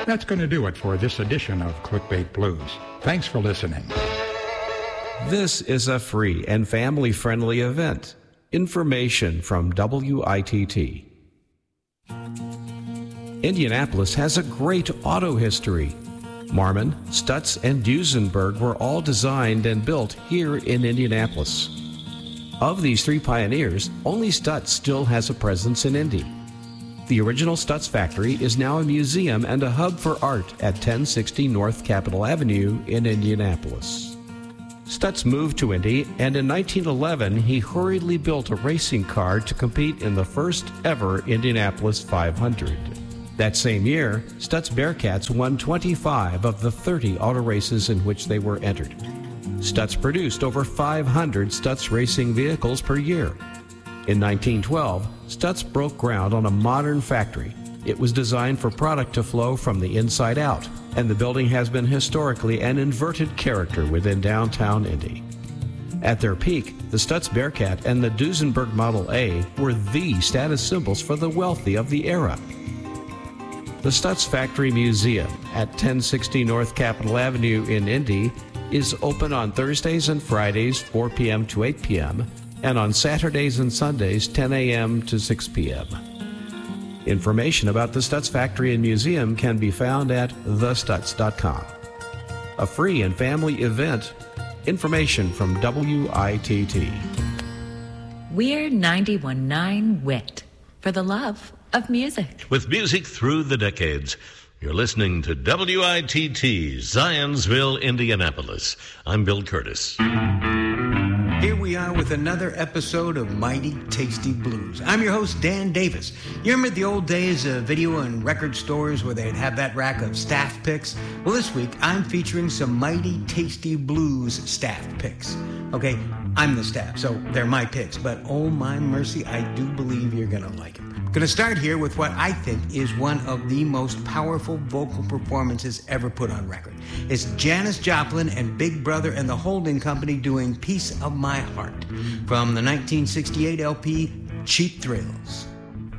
That's going to do it for this edition of Clickbait Blues. Thanks for listening. This is a free and family-friendly event. Information from WITT. Indianapolis has a great auto history. Marmon, Stutz, and Duesenberg were all designed and built here in Indianapolis. Of these three pioneers, only Stutz still has a presence in Indy. The original Stutz factory is now a museum and a hub for art at 1060 North Capitol Avenue in Indianapolis. Stutz moved to Indy, and in 1911 he hurriedly built a racing car to compete in the first ever Indianapolis 500. That same year, Stutz Bearcats won 25 of the 30 auto races in which they were entered. Stutz produced over 500 Stutz racing vehicles per year. In 1912, Stutz broke ground on a modern factory. It was designed for product to flow from the inside out, and the building has been historically an inverted character within downtown Indy. At their peak, the Stutz Bearcat and the Duesenberg Model A were the status symbols for the wealthy of the era. The Stutz Factory Museum at 1060 North Capitol Avenue in Indy is open on Thursdays and Fridays 4 p.m. to 8 p.m. and on Saturdays and Sundays 10 a.m. to 6 p.m. Information about the Stutz Factory and Museum can be found at thestutz.com. A free and family event. Information from WITT. We're 91.9 WIT for the love of music. With music through the decades. You're listening to WITT, Zionsville, Indianapolis. I'm Bill Curtis. Here we are with another episode of Mighty Tasty Blues. I'm your host, Dan Davis. You remember the old days of video and record stores where they'd have that rack of staff picks? Well, this week, I'm featuring some Mighty Tasty Blues staff picks. Okay, I'm the staff, so they're my picks, but oh my mercy, I do believe you're going to like them. Going to start here with what I think is one of the most powerful vocal performances ever put on record. It's Janis Joplin and Big Brother and the Holding Company doing Piece of My Heart from the 1968 LP, Cheap Thrills.